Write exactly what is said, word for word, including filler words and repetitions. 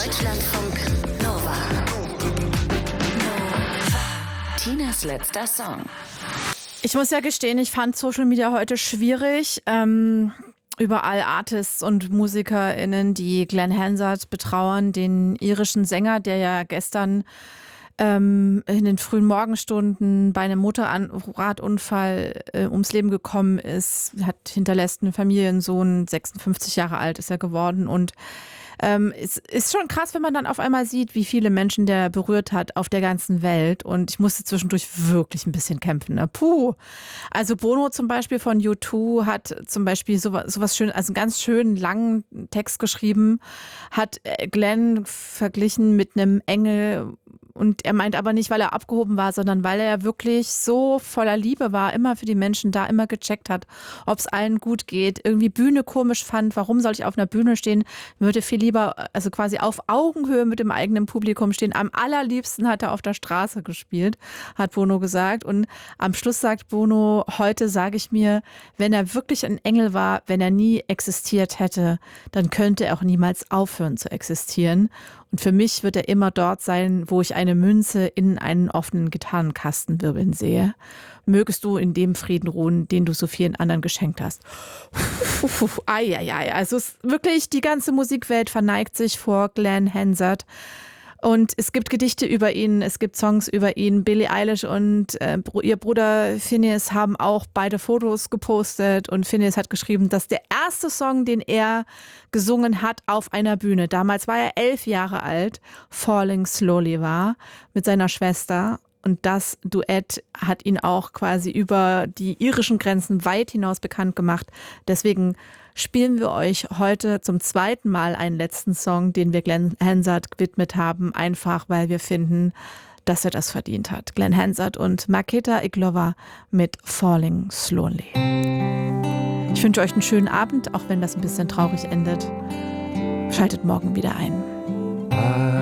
Deutschlandfunk Nova. Nova. Tinas letzter Song. Ich muss ja gestehen, ich fand Social Media heute schwierig. Ähm, überall Artists und MusikerInnen, die Glenn Hansard betrauern, den irischen Sänger, der ja gestern ähm, in den frühen Morgenstunden bei einem Motorradunfall äh, ums Leben gekommen ist. Hat hinterlässt einen Familiensohn, sechsundfünfzig Jahre alt ist er geworden. Und Ähm, es ist schon krass, wenn man dann auf einmal sieht, wie viele Menschen der berührt hat auf der ganzen Welt. Und ich musste zwischendurch wirklich ein bisschen kämpfen. Ne? Puh. Also Bono zum Beispiel von U zwei hat zum Beispiel sowas, sowas schön, also einen ganz schönen langen Text geschrieben, hat Glenn verglichen mit einem Engel. Und er meint aber nicht, weil er abgehoben war, sondern weil er wirklich so voller Liebe war, immer für die Menschen da, immer gecheckt hat, ob es allen gut geht, irgendwie Bühne komisch fand, warum soll ich auf einer Bühne stehen, würde viel lieber, also quasi auf Augenhöhe mit dem eigenen Publikum stehen. Am allerliebsten hat er auf der Straße gespielt, hat Bono gesagt. Und am Schluss sagt Bono, heute sage ich mir, wenn er wirklich ein Engel war, wenn er nie existiert hätte, dann könnte er auch niemals aufhören zu existieren. Und für mich wird er immer dort sein, wo ich eine Münze in einen offenen Gitarrenkasten wirbeln sehe. Mögest du in dem Frieden ruhen, den du so vielen anderen geschenkt hast. Eieiei, also es wirklich, die ganze Musikwelt verneigt sich vor Glenn Hansard. Und es gibt Gedichte über ihn, es gibt Songs über ihn. Billie Eilish und äh, ihr Bruder Finneas haben auch beide Fotos gepostet. Und Finneas hat geschrieben, dass der erste Song, den er gesungen hat auf einer Bühne, damals war er elf Jahre alt, Falling Slowly war, mit seiner Schwester. Und das Duett hat ihn auch quasi über die irischen Grenzen weit hinaus bekannt gemacht. Deswegen spielen wir euch heute zum zweiten Mal einen letzten Song, den wir Glenn Hansard gewidmet haben, einfach weil wir finden, dass er das verdient hat. Glenn Hansard und Markéta Irglová mit Falling Slowly. Ich wünsche euch einen schönen Abend, auch wenn das ein bisschen traurig endet. Schaltet morgen wieder ein.